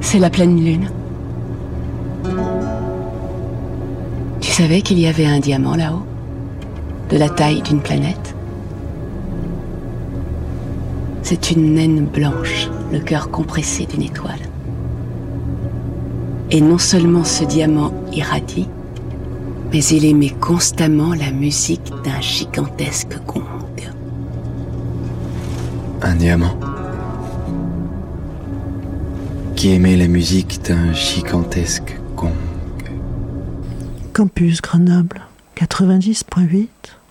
C'est la pleine lune. Tu savais qu'il y avait un diamant là-haut, de la taille d'une planète? C'est une naine blanche, le cœur compressé d'une étoile. Et non seulement ce diamant irradie, mais il émet constamment la musique d'un gigantesque gong. Un diamant qui émet la musique d'un gigantesque gong. Campus Grenoble 90.8